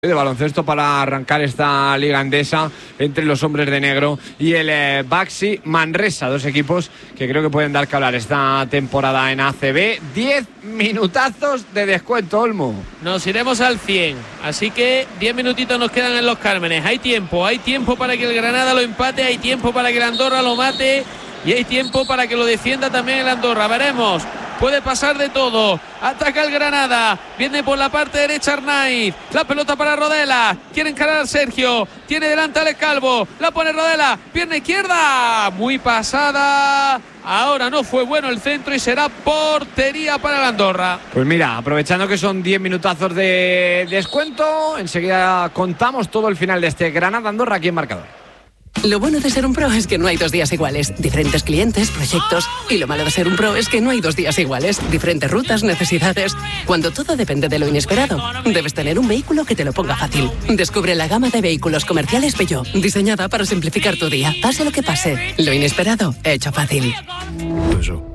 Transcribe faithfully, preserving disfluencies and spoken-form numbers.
De baloncesto para arrancar esta liga andesa entre los hombres de negro y el eh, Baxi Manresa, dos equipos que creo que pueden dar que hablar esta temporada en A C B. Diez minutazos de descuento, Olmo. Nos iremos al cien, así que diez minutitos nos quedan en Los Cármenes. Hay tiempo, hay tiempo para que el Granada lo empate, hay tiempo para que el Andorra lo mate y hay tiempo para que lo defienda también el Andorra. Veremos. Puede pasar de todo. Ataca el Granada. Viene por la parte derecha Arnaiz. La pelota para Rodela. Quiere encarar a Sergio. Tiene delante a Alex Calvo. La pone Rodela. Pierna izquierda. Muy pasada. Ahora no fue bueno el centro y será portería para el Andorra. Pues mira, aprovechando que son diez minutazos de descuento, enseguida contamos todo el final de este Granada-Andorra aquí en Marcador. Lo bueno de ser un pro es que no hay dos días iguales. Diferentes clientes, proyectos. Y lo malo de ser un pro es que no hay dos días iguales. Diferentes rutas, necesidades. Cuando todo depende de lo inesperado, debes tener un vehículo que te lo ponga fácil. Descubre la gama de vehículos comerciales Peugeot, diseñada para simplificar tu día. Pase lo que pase, lo inesperado, hecho fácil. Peugeot.